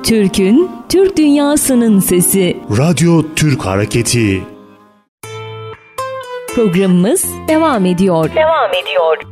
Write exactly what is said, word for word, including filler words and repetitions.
Türk'ün, Türk dünyasının sesi. Radyo Türk Hareketi. Programımız devam ediyor. Devam ediyor.